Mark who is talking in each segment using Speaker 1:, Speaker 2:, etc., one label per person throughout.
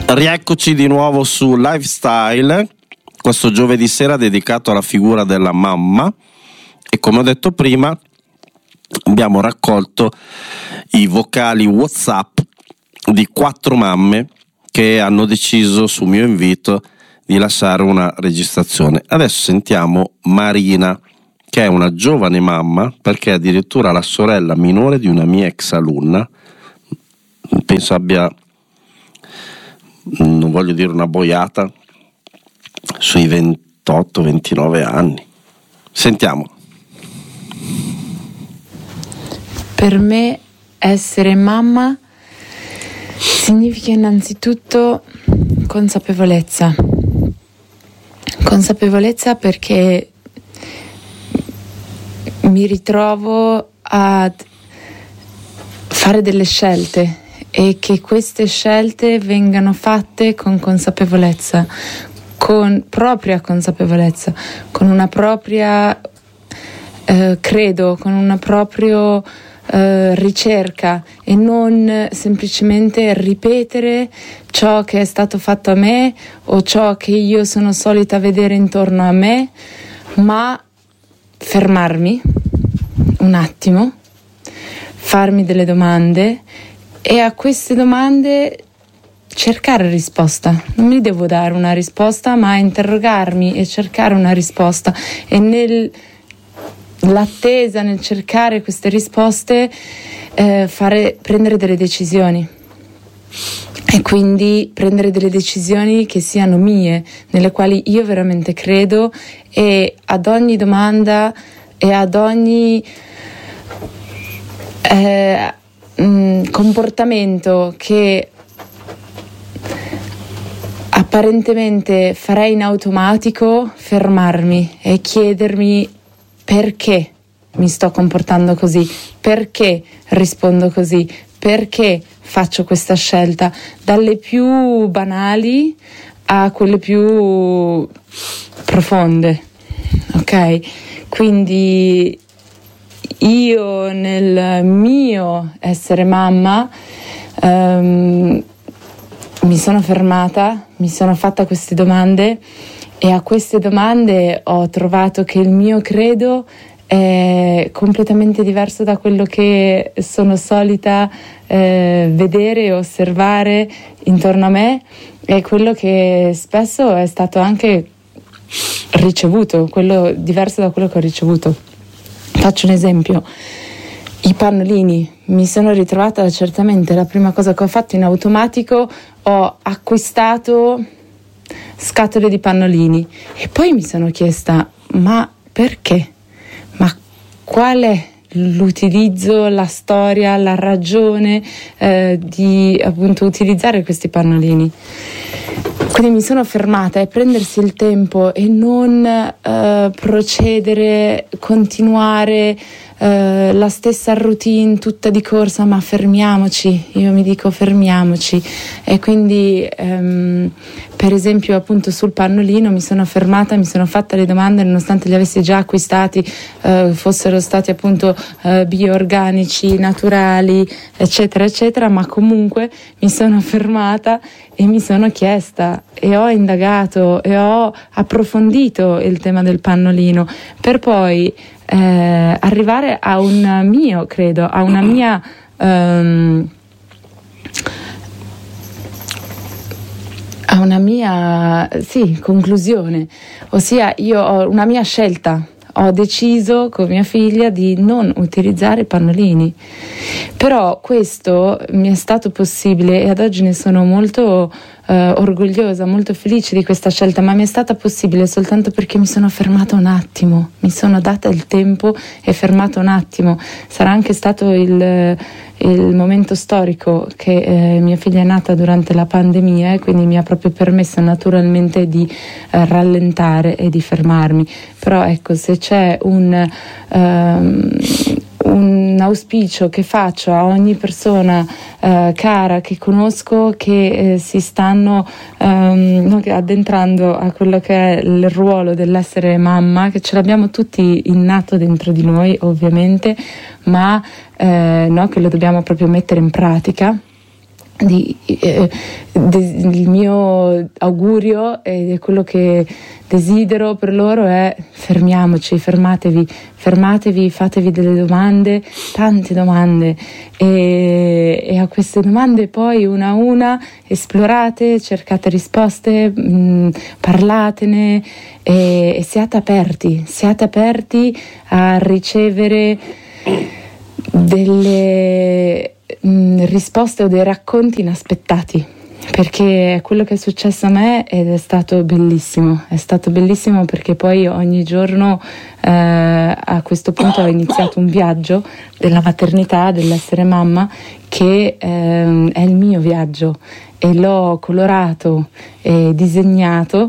Speaker 1: Rieccoci di nuovo su Lifestyle, questo giovedì sera dedicato alla figura della mamma, e come ho detto prima abbiamo raccolto i vocali WhatsApp di 4 mamme che hanno deciso su mio invito di lasciare una registrazione. Adesso sentiamo Marina, che è una giovane mamma, perché è addirittura la sorella minore di una mia ex alunna, penso abbia, non voglio dire una boiata, sui 28-29 anni. Sentiamo.
Speaker 2: Per me essere mamma significa innanzitutto consapevolezza. Consapevolezza perché mi ritrovo a fare delle scelte e che queste scelte vengano fatte con consapevolezza, con propria consapevolezza, con una propria credo, con una propria ricerca, e non semplicemente ripetere ciò che è stato fatto a me o ciò che io sono solita vedere intorno a me, ma fermarmi un attimo, farmi delle domande e a queste domande cercare risposta. Non mi devo dare una risposta, ma interrogarmi e cercare una risposta, e nell'attesa, nel cercare queste risposte, prendere delle decisioni, e quindi prendere delle decisioni che siano mie, nelle quali io veramente credo, e ad ogni domanda e ad ogni comportamento che apparentemente farei in automatico, fermarmi e chiedermi perché mi sto comportando così, perché rispondo così, perché faccio questa scelta, dalle più banali a quelle più profonde, ok? Quindi io nel mio essere mamma mi sono fermata, mi sono fatta queste domande, e a queste domande ho trovato che il mio credo è completamente diverso da quello che sono solita vedere e osservare intorno a me, e quello che spesso è stato anche ricevuto, quello diverso da quello che ho ricevuto. Faccio un esempio: i pannolini. Mi sono ritrovata, certamente la prima cosa che ho fatto in automatico, ho acquistato scatole di pannolini, e poi mi sono chiesta: ma perché? Ma qual è l'utilizzo, la storia, la ragione di appunto utilizzare questi pannolini? Quindi mi sono fermata, e prendersi il tempo e non procedere, continuare la stessa routine tutta di corsa, ma fermiamoci. Io mi dico fermiamoci. E quindi per esempio appunto sul pannolino mi sono fermata, mi sono fatta le domande, nonostante li avessi già acquistati, fossero stati appunto bioorganici, naturali, eccetera eccetera, ma comunque mi sono fermata e mi sono chiesta, e ho indagato e ho approfondito il tema del pannolino, per poi arrivare a un mio credo, a una mia conclusione, ossia io ho una mia scelta. Ho deciso con mia figlia di non utilizzare pannolini, però questo mi è stato possibile, e ad oggi ne sono molto orgogliosa, molto felice di questa scelta, ma mi è stata possibile soltanto perché mi sono fermata un attimo, mi sono data il tempo e fermata un attimo. Sarà anche stato il momento storico che mia figlia è nata durante la pandemia, e quindi mi ha proprio permesso naturalmente di rallentare e di fermarmi. Però ecco, se c'è un auspicio che faccio a ogni persona cara che conosco, che si stanno addentrando a quello che è il ruolo dell'essere mamma, che ce l'abbiamo tutti innato dentro di noi ovviamente, ma che lo dobbiamo proprio mettere in pratica, il mio augurio e quello che desidero per loro è: fermiamoci, fermatevi, fatevi delle domande, tante domande, e a queste domande poi una a una esplorate, cercate risposte, parlatene, e siate aperti a ricevere delle risposte o dei racconti inaspettati, perché è quello che è successo a me ed è stato bellissimo perché poi ogni giorno a questo punto ho iniziato un viaggio della maternità, dell'essere mamma, che è il mio viaggio, e l'ho colorato e disegnato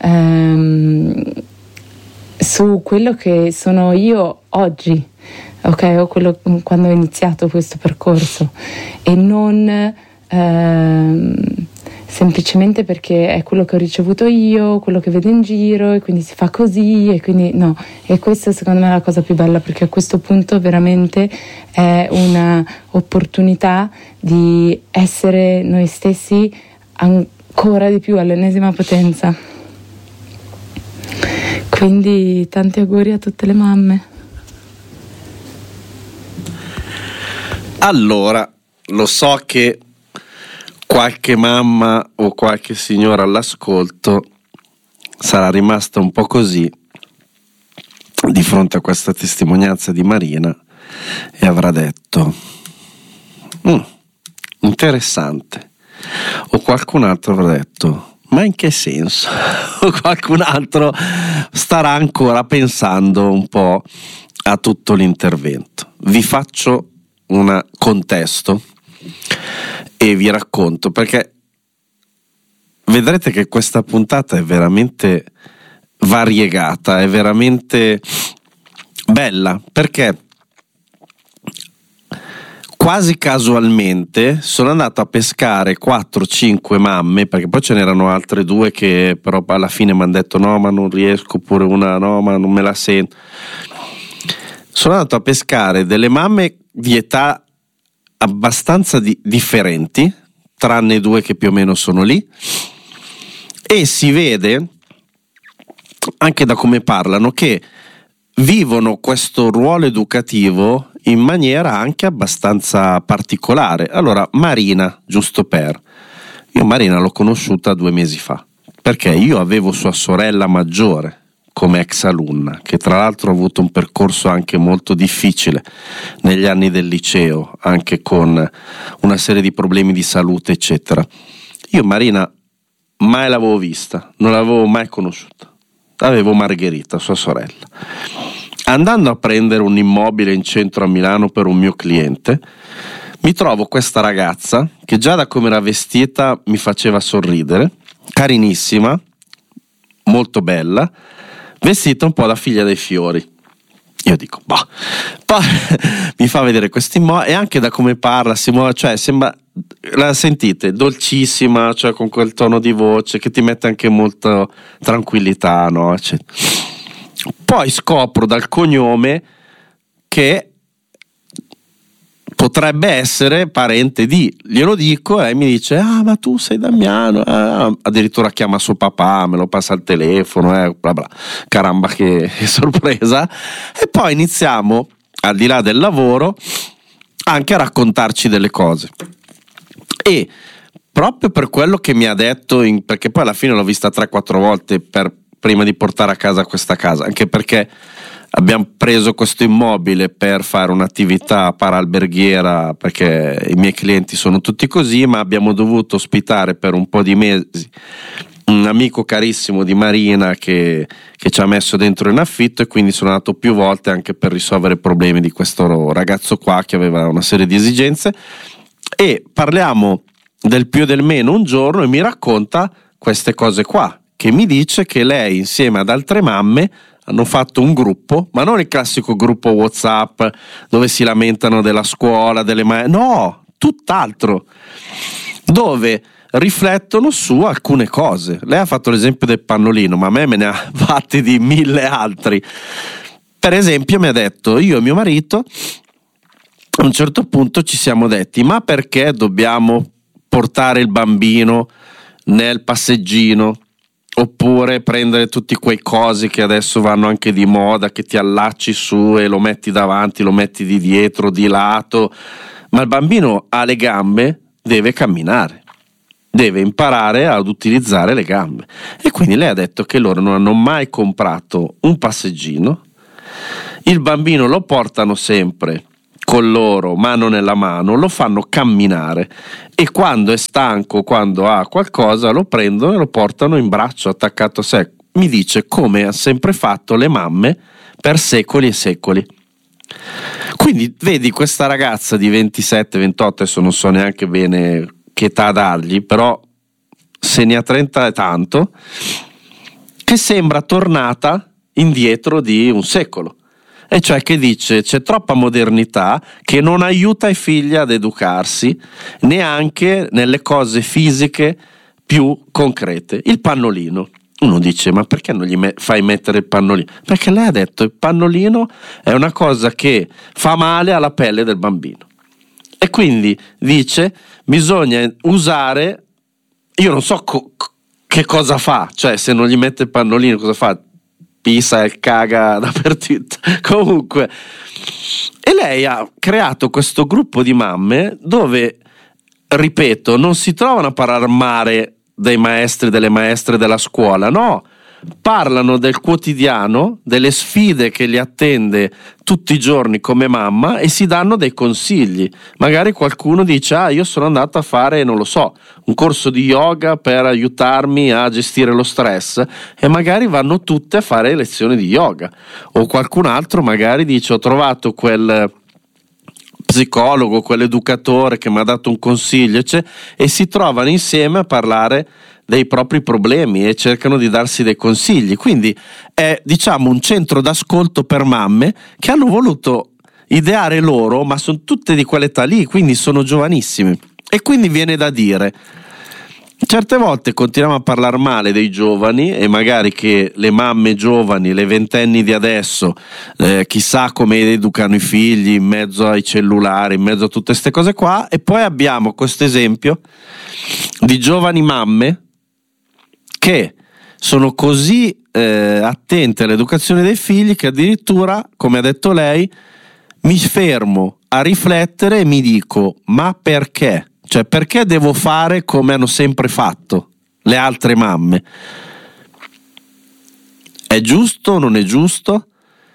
Speaker 2: su quello che sono io oggi, ok, o quello quando ho iniziato questo percorso, e non semplicemente perché è quello che ho ricevuto io, quello che vedo in giro, e quindi si fa così, e quindi no. E questa secondo me è la cosa più bella, perché a questo punto veramente è una opportunità di essere noi stessi ancora di più, all'ennesima potenza. Quindi tanti auguri a tutte le mamme.
Speaker 1: Allora, lo so che qualche mamma o qualche signora all'ascolto sarà rimasta un po' così di fronte a questa testimonianza di Marina e avrà detto interessante, o qualcun altro avrà detto: ma in che senso? O qualcun altro starà ancora pensando un po' a tutto l'intervento. Vi faccio un contesto e vi racconto, perché vedrete che questa puntata è veramente variegata, è veramente bella, perché quasi casualmente sono andato a pescare 4-5 mamme, perché poi ce n'erano altre 2 che però alla fine mi hanno detto no ma non riesco, oppure una no ma non me la sento. Sono andato a pescare delle mamme di età abbastanza differenti, tranne 2 che più o meno sono lì, e si vede anche da come parlano che vivono questo ruolo educativo in maniera anche abbastanza particolare. Allora, Marina, io Marina l'ho conosciuta 2 mesi fa, perché io avevo sua sorella maggiore come ex alunna, che tra l'altro ha avuto un percorso anche molto difficile negli anni del liceo, anche con una serie di problemi di salute eccetera. Io Marina mai l'avevo vista, non l'avevo mai conosciuta, avevo Margherita, sua sorella. Andando a prendere un immobile in centro a Milano per un mio cliente, mi trovo questa ragazza che già da come era vestita mi faceva sorridere, carinissima, molto bella, vestita un po' da figlia dei fiori. Io dico, bah. Poi mi fa vedere questo immobile, e anche da come parla, si muove, cioè sembra, la sentite, dolcissima, cioè con quel tono di voce che ti mette anche molta tranquillità, no? Eccetera. Poi scopro dal cognome che potrebbe essere parente di, glielo dico, e lei mi dice ma tu sei Damiano, addirittura chiama suo papà, me lo passa al telefono, bla bla. Caramba, che sorpresa. E poi iniziamo, al di là del lavoro, anche a raccontarci delle cose, e proprio per quello che mi ha detto, perché poi alla fine l'ho vista 3-4 volte prima di portare a casa questa casa, anche perché abbiamo preso questo immobile per fare un'attività paralberghiera, perché i miei clienti sono tutti così, ma abbiamo dovuto ospitare per un po' di mesi un amico carissimo di Marina che ci ha messo dentro in affitto, e quindi sono andato più volte anche per risolvere problemi di questo ragazzo qua che aveva una serie di esigenze. E parliamo del più e del meno un giorno e mi racconta queste cose qua, che mi dice che lei insieme ad altre mamme hanno fatto un gruppo, ma non il classico gruppo WhatsApp dove si lamentano della scuola, no, tutt'altro, dove riflettono su alcune cose. Lei ha fatto l'esempio del pannolino, ma a me ne ha fatti di 1000 altri. Per esempio mi ha detto, io e mio marito a un certo punto ci siamo detti, ma perché dobbiamo portare il bambino nel passeggino, oppure prendere tutti quei cosi che adesso vanno anche di moda, che ti allacci su e lo metti davanti, lo metti di dietro, di lato, ma il bambino ha le gambe, deve camminare, deve imparare ad utilizzare le gambe. E quindi lei ha detto che loro non hanno mai comprato un passeggino, il bambino lo portano sempre con loro mano nella mano, lo fanno camminare e quando è stanco, quando ha qualcosa, lo prendono e lo portano in braccio attaccato a sé. Mi dice come ha sempre fatto le mamme per secoli e secoli. Quindi vedi questa ragazza di 27-28, adesso non so neanche bene che età dargli, però se ne ha 30 e tanto, che sembra tornata indietro di un secolo. E cioè che dice c'è troppa modernità che non aiuta i figli ad educarsi neanche nelle cose fisiche più concrete. Il pannolino. Uno dice ma perché non gli fai mettere il pannolino? Perché lei ha detto il pannolino è una cosa che fa male alla pelle del bambino. E quindi dice bisogna usare, io non so che cosa fa, cioè se non gli mette il pannolino cosa fa? Pisa e caga dappertutto. Comunque, e lei ha creato questo gruppo di mamme dove, ripeto, non si trovano a parlare male dei maestri e delle maestre della scuola, no, parlano del quotidiano, delle sfide che li attende tutti i giorni come mamma e si danno dei consigli. Magari qualcuno dice io sono andato a fare, non lo so, un corso di yoga per aiutarmi a gestire lo stress, e magari vanno tutte a fare lezioni di yoga. O qualcun altro magari dice ho trovato quel psicologo, quell'educatore che mi ha dato un consiglio, e si trovano insieme a parlare dei propri problemi e cercano di darsi dei consigli. Quindi è, diciamo, un centro d'ascolto per mamme che hanno voluto ideare loro, ma sono tutte di quell'età lì, quindi sono giovanissime. E quindi viene da dire, certe volte continuiamo a parlare male dei giovani e magari che le mamme giovani, le ventenni di adesso, chissà come educano i figli in mezzo ai cellulari, in mezzo a tutte queste cose qua, e poi abbiamo questo esempio di giovani mamme che sono così attente all'educazione dei figli che addirittura, come ha detto lei, mi fermo a riflettere e mi dico ma perché? Cioè perché devo fare come hanno sempre fatto le altre mamme? È giusto o non è giusto?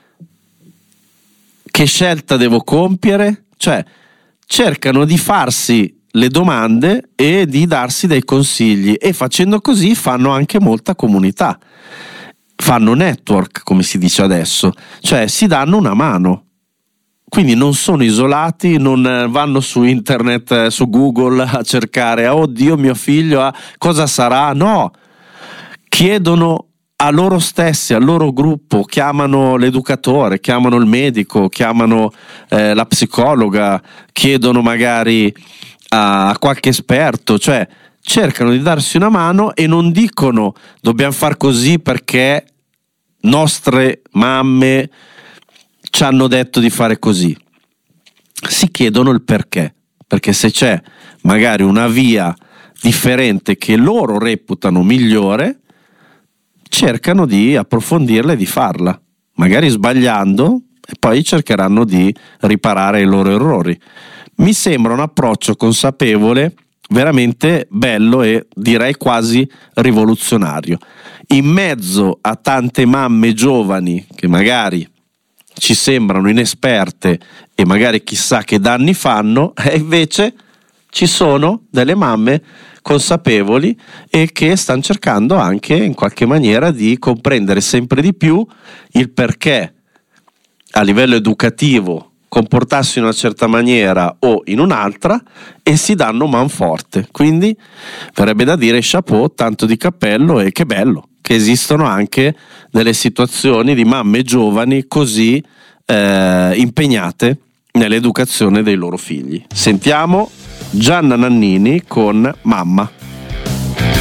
Speaker 1: Che scelta devo compiere? Cioè cercano di farsi le domande e di darsi dei consigli, e facendo così fanno anche molta comunità, fanno network, come si dice adesso, cioè si danno una mano. Quindi non sono isolati, non vanno su internet, su Google a cercare oddio mio figlio cosa sarà, no, chiedono a loro stessi, al loro gruppo, chiamano l'educatore, chiamano il medico, chiamano la psicologa, chiedono magari a qualche esperto, cioè cercano di darsi una mano e non dicono dobbiamo far così perché nostre mamme ci hanno detto di fare così. Si chiedono il perché, perché se c'è magari una via differente che loro reputano migliore, cercano di approfondirla e di farla, magari sbagliando, e poi cercheranno di riparare i loro errori. Mi sembra un approccio consapevole, veramente bello e direi quasi rivoluzionario. In mezzo a tante mamme giovani che magari ci sembrano inesperte e magari chissà che danni fanno, e invece ci sono delle mamme consapevoli e che stanno cercando anche in qualche maniera di comprendere sempre di più il perché a livello educativo comportarsi in una certa maniera o in un'altra, e si danno manforte. Quindi verrebbe da dire chapeau, tanto di cappello, e che bello che esistono anche delle situazioni di mamme giovani così impegnate nell'educazione dei loro figli. Sentiamo Gianna Nannini con Mamma.